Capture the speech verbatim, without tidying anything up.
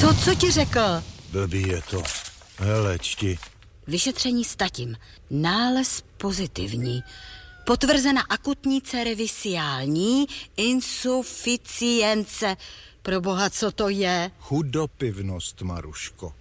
Co, co ti řekl? Blbý je to. Hele, čti. Vyšetření s tatím. Nález pozitivní. Potvrzena akutní cerevisiální insuficience. Proboha, co to je? Chudopivnost, Maruško.